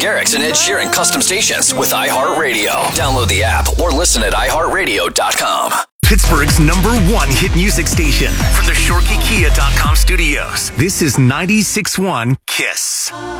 Garrix and Ed Sheeran custom stations with iHeartRadio. Download the app or listen at iHeartRadio.com. Pittsburgh's #1 hit music station from the ShorkeyKia.com studios. This is 96.1 KISS.